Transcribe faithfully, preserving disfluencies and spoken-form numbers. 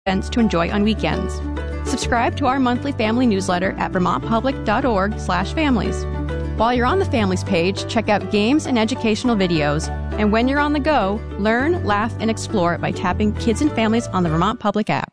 events to enjoy on weekends. Subscribe to our monthly family newsletter at vermontpublic.org slash families. While you're on the Families page, check out games and educational videos. And when you're on the go, learn, laugh, and explore by tapping Kids and Families on the Vermont Public app.